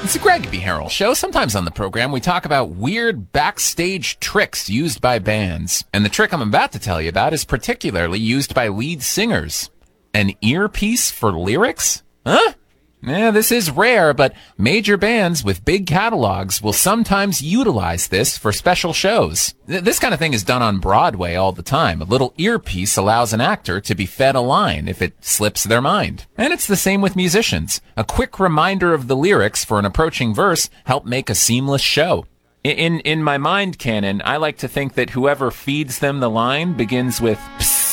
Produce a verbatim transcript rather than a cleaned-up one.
It's the Greg B. Harrell Show. Sometimes on the program, we talk about weird backstage tricks used by bands. And the trick I'm about to tell you about is particularly used by lead singers. An earpiece for lyrics? Huh? Yeah, this is rare, but major bands with big catalogs will sometimes utilize this for special shows. Th- this kind of thing is done on Broadway all the time. A little earpiece allows an actor to be fed a line if it slips their mind. And it's the same with musicians. A quick reminder of the lyrics for an approaching verse help make a seamless show. In, in my mind canon, I like to think that whoever feeds them the line begins with psst.